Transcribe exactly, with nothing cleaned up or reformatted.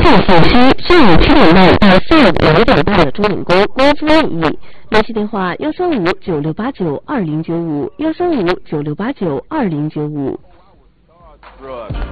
路信息：上午七点半到下午两点半的钟点工，工资一。联系电话：幺三五九六八九二零九五，幺三五九六八九二零九五。